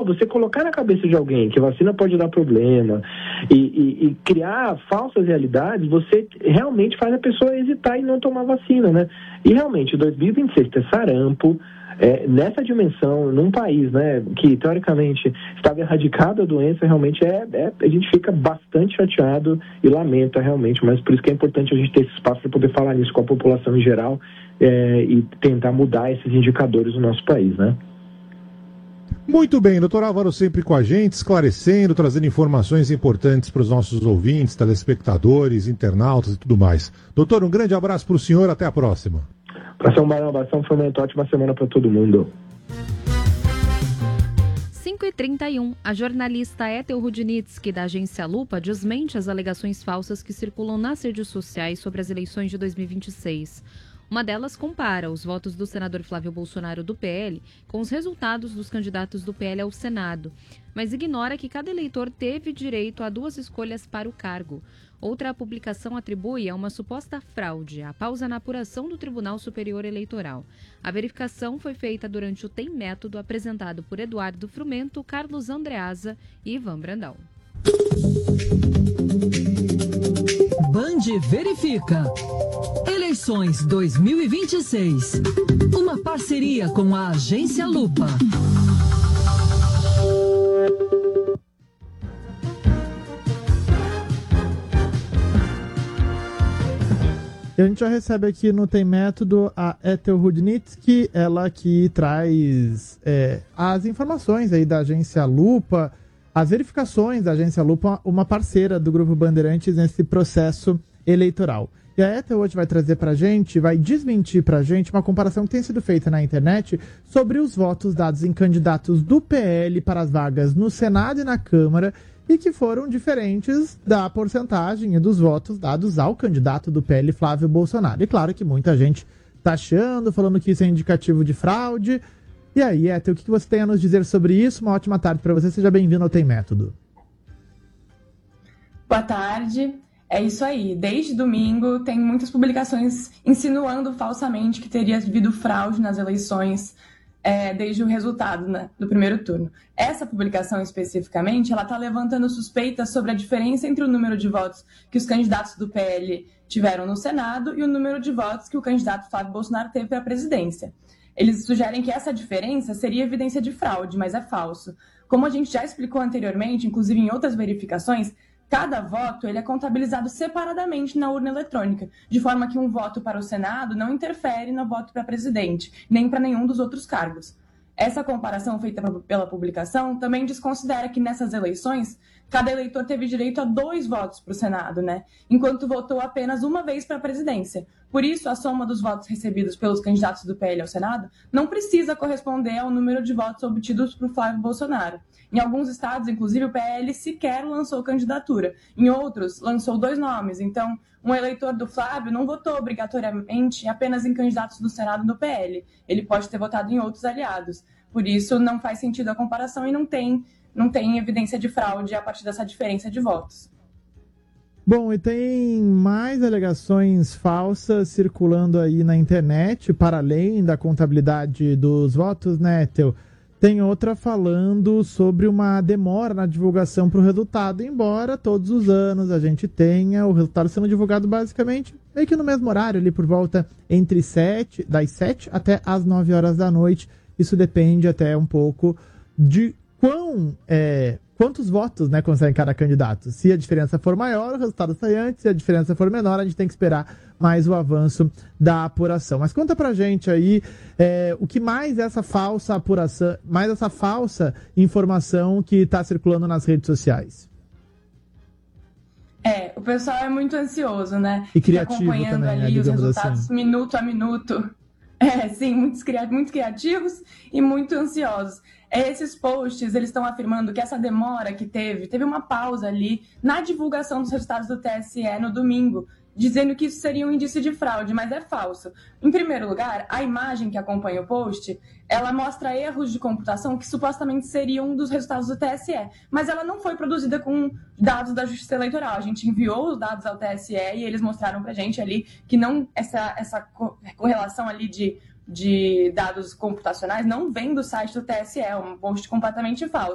você colocar na cabeça de alguém que a vacina pode dar problema e criar falsas realidades, você realmente faz a pessoa hesitar em não tomar vacina, né? E realmente, 2026 ter sarampo, nessa dimensão, num país, né, que teoricamente estava erradicada a doença, realmente a gente fica bastante chateado e lamenta realmente, mas por isso que é importante a gente ter esse espaço para poder falar nisso com a população em geral e tentar mudar esses indicadores no nosso país, né? Muito bem, doutor Álvaro sempre com a gente, esclarecendo, trazendo informações importantes para os nossos ouvintes, telespectadores, internautas e tudo mais. Doutor, um grande abraço para o senhor, até a próxima. Abração, foi uma ótima semana para todo mundo. 5h31, a jornalista Ethel Rudnitsky, da agência Lupa, desmente as alegações falsas que circulam nas redes sociais sobre as eleições de 2026. Uma delas compara os votos do senador Flávio Bolsonaro do PL com os resultados dos candidatos do PL ao Senado, mas ignora que cada eleitor teve direito a 2 escolhas para o cargo. Outra publicação atribui a uma suposta fraude a pausa na apuração do Tribunal Superior Eleitoral. A verificação foi feita durante o Tem Método apresentado por Eduardo Frumento, Carlos Andreasa e Ivan Brandão. Band verifica. Eleições 2026. Uma parceria com a agência Lupa. E a gente já recebe aqui no Tem Método a Ethel Rudnitsky, ela que traz as informações aí da agência Lupa, as verificações da agência Lupa, uma parceira do Grupo Bandeirantes nesse processo eleitoral. E a Ethel hoje vai trazer pra gente, vai desmentir pra gente uma comparação que tem sido feita na internet sobre os votos dados em candidatos do PL para as vagas no Senado e na Câmara e que foram diferentes da porcentagem e dos votos dados ao candidato do PL, Flávio Bolsonaro. E claro que muita gente tá achando, falando que isso é indicativo de fraude. E aí, Ethel, o que você tem a nos dizer sobre isso? Uma ótima tarde para você, seja bem-vindo ao Tem Método. Boa tarde. É isso aí. Desde domingo tem muitas publicações insinuando falsamente que teria havido fraude nas eleições desde o resultado, né, do primeiro turno. Essa publicação especificamente, ela está levantando suspeitas sobre a diferença entre o número de votos que os candidatos do PL tiveram no Senado e o número de votos que o candidato Flávio Bolsonaro teve para a presidência. Eles sugerem que essa diferença seria evidência de fraude, mas é falso. Como a gente já explicou anteriormente, inclusive em outras verificações, cada voto ele é contabilizado separadamente na urna eletrônica, de forma que um voto para o Senado não interfere no voto para presidente, nem para nenhum dos outros cargos. Essa comparação feita pela publicação também desconsidera que nessas eleições, cada eleitor teve direito a 2 votos para o Senado, né? Enquanto votou apenas uma vez para a presidência. Por isso, a soma dos votos recebidos pelos candidatos do PL ao Senado não precisa corresponder ao número de votos obtidos por Flávio Bolsonaro. Em alguns estados, inclusive, o PL sequer lançou candidatura. Em outros, lançou 2 nomes. Então, um eleitor do Flávio não votou obrigatoriamente apenas em candidatos do Senado do PL. Ele pode ter votado em outros aliados. Por isso, não faz sentido a comparação e não tem evidência de fraude a partir dessa diferença de votos. Bom, e tem mais alegações falsas circulando aí na internet, para além da contabilidade dos votos, né, Ethel? Tem outra falando sobre uma demora na divulgação para o resultado, embora todos os anos a gente tenha o resultado sendo divulgado basicamente meio que no mesmo horário, ali por volta das 7 até as 9 horas da noite. Isso depende até um pouco de quantos votos, né, consegue cada candidato. Se a diferença for maior, o resultado sai antes. Se a diferença for menor, a gente tem que esperar mais o avanço da apuração. Mas conta pra gente aí o que mais essa falsa apuração, mais essa falsa informação que está circulando nas redes sociais. O pessoal é muito ansioso, né? E criativo acompanhando também, ali os resultados assim, minuto a minuto. Sim, muito criativos e muito ansiosos. Esses posts, eles estão afirmando que essa demora que teve uma pausa ali na divulgação dos resultados do TSE no domingo, dizendo que isso seria um indício de fraude, mas é falso. Em primeiro lugar, a imagem que acompanha o post, ela mostra erros de computação que supostamente seriam dos resultados do TSE, mas ela não foi produzida com dados da Justiça Eleitoral. A gente enviou os dados ao TSE e eles mostraram pra gente ali que não essa correlação ali de dados computacionais não vem do site do TSE, é um post completamente falso.